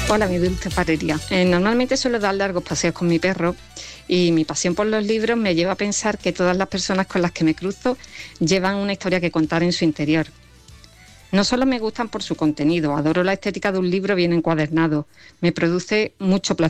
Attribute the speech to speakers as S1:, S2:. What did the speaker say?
S1: Hola, mi dulce parería. Normalmente suelo dar largos paseos con mi perro y mi pasión por los libros me lleva a pensar que todas las personas con las que me cruzo llevan una historia que contar en su interior. No solo me gustan por su contenido, adoro la estética de un libro bien encuadernado, me produce mucho placer